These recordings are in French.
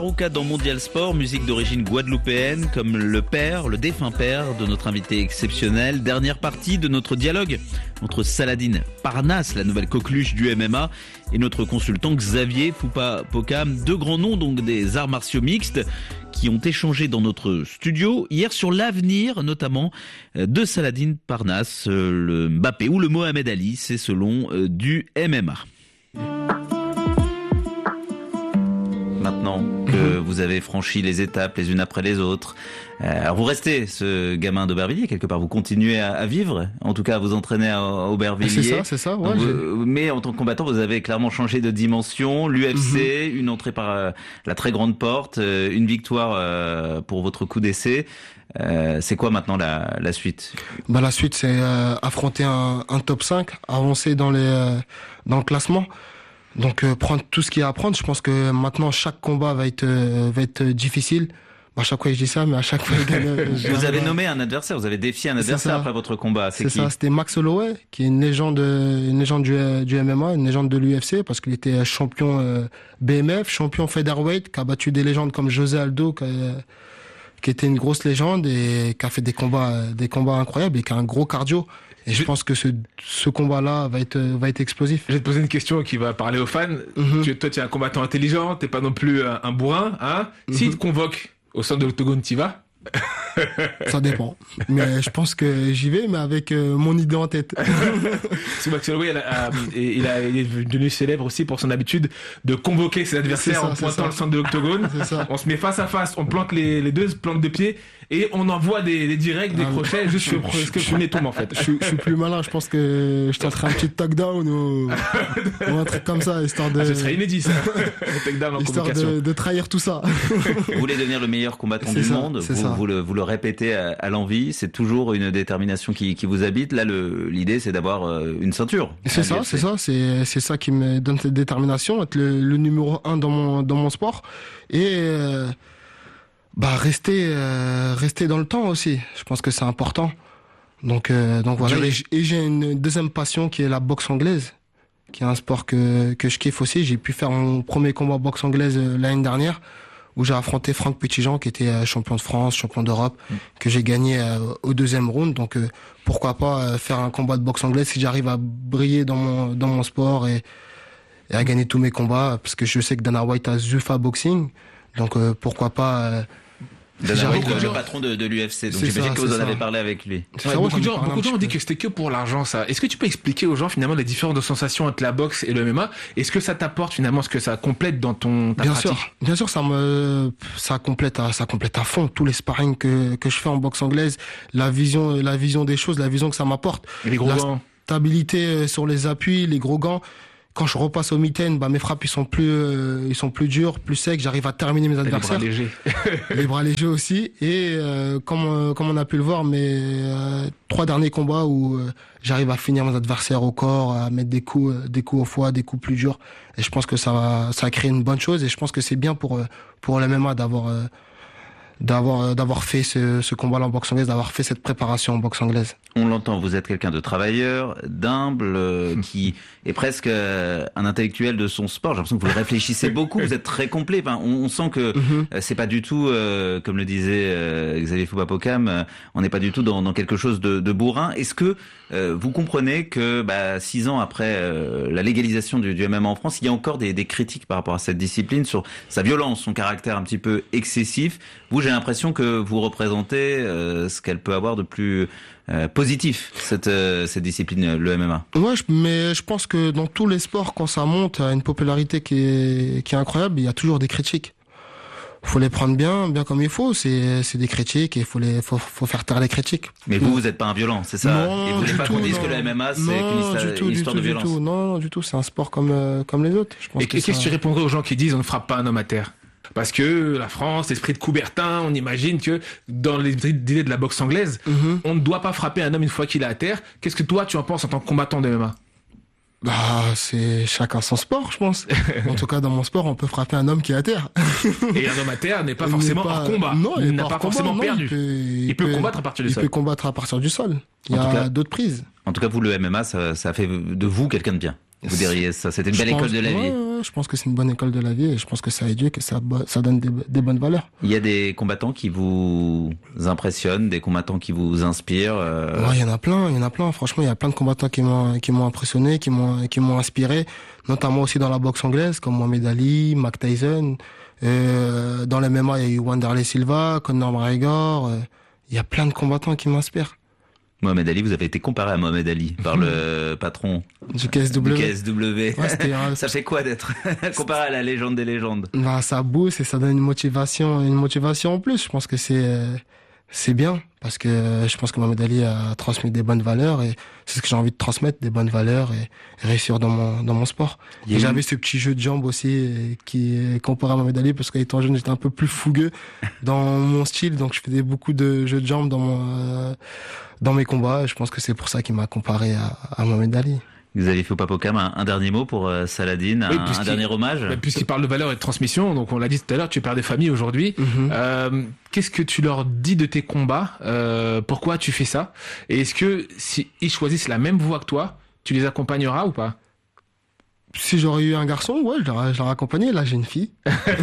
Au cas dans Mondial Sport, musique d'origine guadeloupéenne, comme le défunt père de notre invité exceptionnel. Dernière partie de notre dialogue entre Saladine Parnasse, la nouvelle coqueluche du MMA, et notre consultant Xavier Foupa-Pokam, deux grands noms donc des arts martiaux mixtes qui ont échangé dans notre studio hier sur l'avenir notamment de Saladine Parnasse, le Mbappé ou le Mohamed Ali, c'est selon du MMA. Maintenant que vous avez franchi les étapes les unes après les autres, alors vous restez ce gamin d'Aubervilliers quelque part, vous continuez à vivre, en tout cas à vous entraîner à Aubervilliers. C'est ça. Ouais, mais en tant que combattant, vous avez clairement changé de dimension. L'UFC, une entrée par la très grande porte, une victoire pour votre coup d'essai. C'est quoi maintenant la suite ? La suite, c'est affronter un top 5, avancer dans le classement. Donc prendre tout ce qu'il y a à prendre. Je pense que maintenant chaque combat va être difficile. À chaque fois je dis ça, mais à chaque fois vous avez nommé un adversaire, vous avez défié un adversaire après votre combat. C'est qui ? Ça, c'était Max Holloway, qui est une légende du MMA, une légende de l'UFC, parce qu'il était champion BMF, champion featherweight, qui a battu des légendes comme José Aldo, qui était une grosse légende et qui a fait des combats incroyables et qui a un gros cardio. Et je pense que ce combat-là va être explosif. Je vais te poser une question qui va parler aux fans. Toi, tu es un combattant intelligent, t'es pas non plus un bourrin, hein. S'il te convoque au centre de l'octogone, t'y vas ? Ça dépend. Mais je pense que j'y vais, mais avec mon idée en tête. Parce que Max Holloway, il est devenu célèbre aussi pour son habitude de convoquer ses adversaires en pointant le centre de l'octogone. On se met face à face, on plante les deux plantes de pied et on envoie des directs, des crochets, juste ce que le premier tombe en fait. Je suis plus malin, je pense que je tenterai un petit takedown ou un truc comme ça, histoire de... ce serait inédit ça, le takedown en histoire convocation. de trahir tout ça. Vous voulez devenir le meilleur combattant du monde, vous le répétez à l'envie, c'est toujours une détermination qui vous habite. Là, l'idée, c'est d'avoir une ceinture. C'est ça qui me donne cette détermination, être le numéro 1 dans mon sport et rester dans le temps aussi. Je pense que c'est important. Donc voilà. Et j'ai une deuxième passion qui est la boxe anglaise, qui est un sport que je kiffe aussi. J'ai pu faire mon premier combat boxe anglaise l'année dernière, où j'ai affronté Franck Petitjean, qui était champion de France, champion d'Europe, que j'ai gagné au deuxième round. Donc pourquoi pas faire un combat de boxe anglaise si j'arrive à briller dans mon sport et à gagner tous mes combats, parce que je sais que Dana White a Zuffa Boxing. Donc pourquoi pas... Dana White, le patron de l'UFC, donc j'imagine que vous en avez parlé avec lui. Beaucoup de gens ont dit que c'était que pour l'argent, ça. Est-ce que tu peux expliquer aux gens finalement les différences de sensations entre la boxe et le MMA ? Est-ce que ça t'apporte finalement, ce que ça complète dans ta pratique ? Bien sûr, ça complète à fond tous les sparring que je fais en boxe anglaise, la vision des choses, la vision que ça m'apporte. Et les gros gants. Stabilité sur les appuis, les gros gants. Quand je repasse au mitaine, mes frappes ils sont plus durs, plus secs, j'arrive à terminer mes adversaires. Les bras légers. Les bras légers aussi. Et comme on a pu le voir, mes 3 derniers combats où j'arrive à finir mes adversaires au corps, à mettre des coups au foie, des coups plus durs. Et je pense que ça a créé une bonne chose. Et je pense que c'est bien pour le MMA d'avoir fait ce combat-là en boxe anglaise, d'avoir fait cette préparation en boxe anglaise. On l'entend, vous êtes quelqu'un de travailleur, d'humble, qui est presque un intellectuel de son sport. J'ai l'impression que vous le réfléchissez beaucoup, vous êtes très complet. Enfin, on sent que c'est pas du tout, comme le disait Xavier Foupa-Pokam, on n'est pas du tout dans quelque chose de bourrin. Est-ce que vous comprenez que 6 ans après la légalisation du MMA en France, il y a encore des critiques par rapport à cette discipline, sur sa violence, son caractère un petit peu excessif. Vous, j'ai l'impression que vous représentez ce qu'elle peut avoir de plus positif, cette discipline, le MMA. Ouais, mais je pense que dans tous les sports, quand ça monte à une popularité qui est incroyable, il y a toujours des critiques. Faut les prendre bien comme il faut. C'est des critiques et faut faire taire les critiques. Mais vous êtes pas un violent, c'est ça? Non, et vous n'êtes pas qu'on dise que le MMA c'est une histoire de violence. Non, du tout. C'est un sport comme les autres. Je pense et qu'est-ce que tu répondrais aux gens qui disent on ne frappe pas un homme à terre? Parce que la France, l'esprit de Coubertin, on imagine que dans les idées de la boxe anglaise, on ne doit pas frapper un homme une fois qu'il est à terre. Qu'est-ce que toi tu en penses en tant que combattant de MMA? C'est chacun son sport, je pense. En tout cas, dans mon sport, on peut frapper un homme qui est à terre. Et un homme à terre n'est pas forcément hors combat. Non, il n'a pas forcément perdu. Il peut combattre à partir du sol. Il peut combattre à partir du sol. Il y a d'autres prises. En tout cas, vous, le MMA, ça fait de vous quelqu'un de bien. Vous diriez ça, c'était une belle école de la vie. Ouais, je pense que c'est une bonne école de la vie et je pense que ça éduque et ça donne des bonnes valeurs. Il y a des combattants qui vous impressionnent, des combattants qui vous inspirent. Ouais, il y en a plein. Franchement, il y a plein de combattants qui m'ont impressionné, qui m'ont inspiré, notamment aussi dans la boxe anglaise, comme Mohamed Ali, Mike Tyson. Dans le MMA, il y a eu Wanderlei Silva, Conor McGregor. Il y a plein de combattants qui m'inspirent. Mohamed Ali, vous avez été comparé à Mohamed Ali par le patron du KSW. Ouais, ça fait quoi d'être comparé à la légende des légendes? Bah, ça booste et ça donne une motivation en plus. Je pense que c'est bien parce que je pense que Mohamed Ali a transmis des bonnes valeurs et c'est ce que j'ai envie de transmettre, des bonnes valeurs et réussir dans mon sport. Et j'avais ce petit jeu de jambes aussi qui est comparé à Mohamed Ali parce qu'étant jeune, j'étais un peu plus fougueux dans mon style, donc je faisais beaucoup de jeux de jambes dans mes combats. Je pense que c'est pour ça qu'il m'a comparé à Mohamed Ali. Xavier Foupapokam, un dernier mot pour Saladin, oui, un dernier hommage. Puisqu'il parle de valeur et de transmission, donc on l'a dit tout à l'heure, tu perds des familles aujourd'hui. Qu'est-ce que tu leur dis de tes combats? Pourquoi tu fais ça? Et est-ce que si ils choisissent la même voie que toi, tu les accompagneras ou pas? Si j'aurais eu un garçon, ouais, je l'aurais accompagné. Là, j'ai une fille.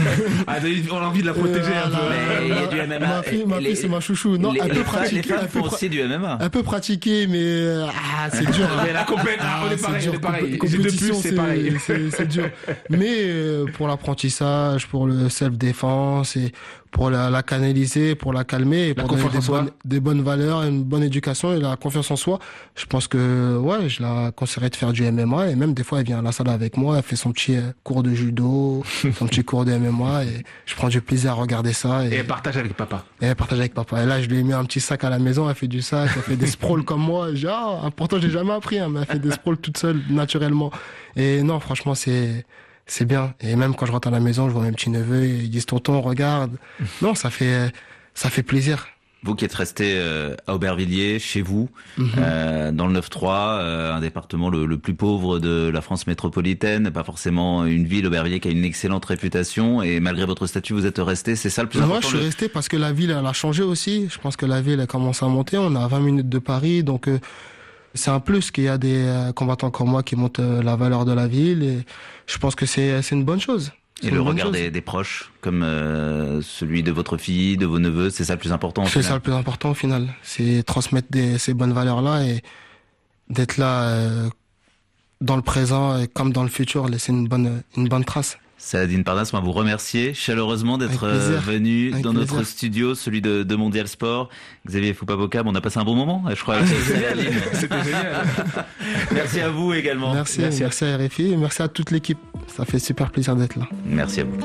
On a envie de la protéger un peu. Mais il y a du MMA. Ma fille, c'est ma chouchou. Non, elle peut pratiquer. Les femmes font aussi du MMA. Elle peut pratiquer, mais c'est dur. Mais la compète, on est pareil. J'ai deux puces, c'est pareil. C'est dur. Mais pour l'apprentissage, pour le self-défense et pour la canaliser, pour la calmer, et pour donner des bonnes valeurs, une bonne éducation et la confiance en soi. Je pense que, ouais, je la conseillerais de faire du MMA et même des fois, elle vient à la salle avec moi, elle fait son petit cours de judo, son petit cours de MMA et je prends du plaisir à regarder ça. Et elle partage avec papa. Et là, je lui ai mis un petit sac à la maison, elle fait du sac, elle fait des sprawls comme moi. Genre, pourtant, j'ai jamais appris, mais elle fait des sprawls toute seule, naturellement. Et non, franchement, c'est bien. Et même quand je rentre à la maison, je vois mes petits neveux, ils disent tonton, regarde. Non, ça fait plaisir. Vous qui êtes resté à Aubervilliers, chez vous, dans le 9-3, un département le plus pauvre de la France métropolitaine, pas forcément une ville, Aubervilliers, qui a une excellente réputation, et malgré votre statut, vous êtes resté, c'est ça le plus important? Moi, je suis resté parce que la ville, elle a changé aussi. Je pense que la ville, elle commence à monter. On est à 20 minutes de Paris, donc c'est un plus qu'il y a des combattants comme moi qui montent la valeur de la ville, et je pense que c'est une bonne chose. Et le regard des proches, comme celui de votre fille, de vos neveux, c'est ça le plus important au final? C'est ça le plus important au final. C'est transmettre ces bonnes valeurs-là et d'être là dans le présent et comme dans le futur, laisser une bonne trace. Saladin Parnasse, on va vous remercier chaleureusement d'être venu dans notre studio, celui de Mondial Sport. Xavier Foupapokam, on a passé un bon moment, je crois. C'était génial. Merci à vous également. Merci à RFI et merci à toute l'équipe. Ça fait super plaisir d'être là. Merci à vous.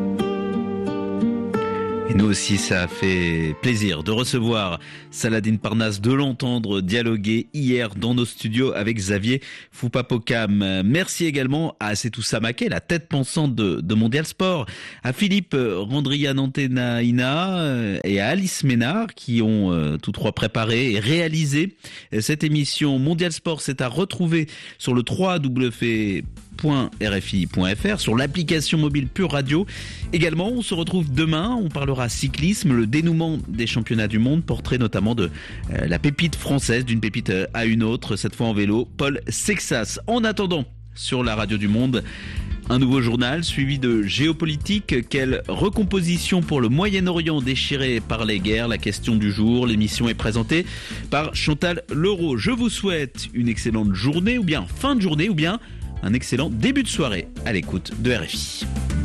Et nous aussi, ça a fait plaisir de recevoir Saladin Parnasse, de l'entendre dialoguer hier dans nos studios avec Xavier Foupapokam. Merci également à Setou Samaké, la tête pensante de Mondial Sport, à Philippe Randrianantenaina et à Alice Ménard qui ont tous trois préparé et réalisé cette émission. Mondial Sport, c'est à retrouver sur le www.rfi.fr, sur l'application mobile Pure Radio. Également, on se retrouve demain, on parlera cyclisme, le dénouement des championnats du monde, portrait notamment de la pépite française, d'une pépite à une autre, cette fois en vélo, Paul Sexas. En attendant, sur la radio du monde, un nouveau journal suivi de géopolitique. Quelle recomposition pour le Moyen-Orient déchiré par les guerres? La question du jour. L'émission est présentée par Chantal Leroux. Je vous souhaite une excellente journée, ou bien fin de journée, ou bien un excellent début de soirée à l'écoute de RFI.